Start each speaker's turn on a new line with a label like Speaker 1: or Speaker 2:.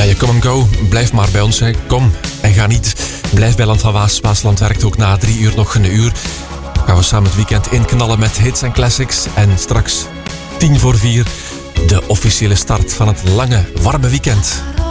Speaker 1: je come and go. Blijf maar bij ons. Hè. Kom en ga niet. Blijf bij Land van Waas. Waasland werkt ook na 3 uur nog een uur. Gaan we samen het weekend inknallen met hits en classics. En straks 3:10, de officiële start van het lange, warme weekend.